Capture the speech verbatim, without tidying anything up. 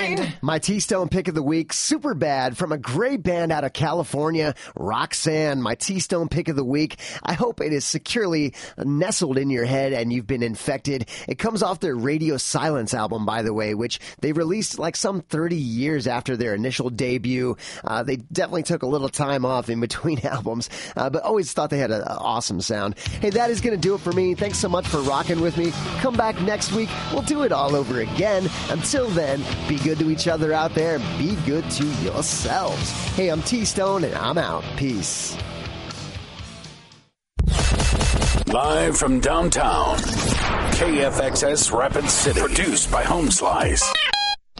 mind. My T-Stone pick of the week, Super Bad, from a great band out of California, Roxanne. My T-Stone pick of the week. I hope it is securely nestled in your head and you've been infected. It comes off their Radio Silence album, by the way, which they released like some thirty years after their initial debut. Uh, they definitely took a little time off in between albums, uh, but always thought they had an awesome sound. Hey, that is going to do it for me. Thanks so much for rocking with me. Come back next week. We'll do it all over again. Until then, be good to each other out there. Be good to yourselves. Hey, I'm T-Stone, and I'm out. Peace. Live from downtown, K F X S Rapid City. Produced by Home Slice.